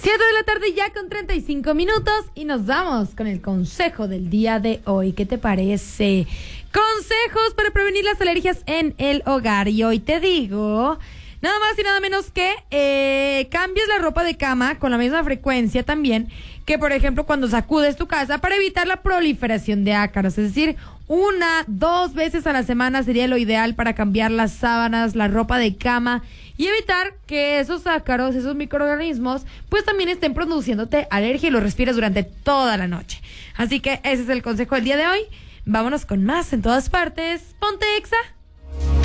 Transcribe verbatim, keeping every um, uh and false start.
siete de la tarde ya con treinta y cinco minutos y nos vamos con el consejo del día de hoy. ¿Qué te parece? Consejos para prevenir las alergias en el hogar. Y hoy te digo nada más y nada menos que eh, cambies la ropa de cama con la misma frecuencia también que, por ejemplo, cuando sacudes tu casa para evitar la proliferación de ácaros. Es decir, una, dos veces a la semana sería lo ideal para cambiar las sábanas, la ropa de cama y evitar que esos ácaros, esos microorganismos, pues también estén produciéndote alergia y lo respires durante toda la noche. Así que ese es el consejo del día de hoy. Vámonos con más en todas partes. Ponte Exa.